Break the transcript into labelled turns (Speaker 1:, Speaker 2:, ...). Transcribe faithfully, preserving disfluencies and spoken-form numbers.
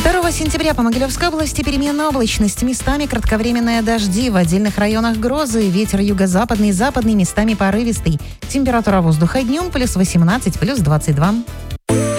Speaker 1: второго сентября по Могилевской области переменная облачность. Местами кратковременные дожди. В отдельных районах грозы. Ветер юго-западный, западный, местами порывистый. Температура воздуха днем плюс восемнадцать, плюс двадцать два.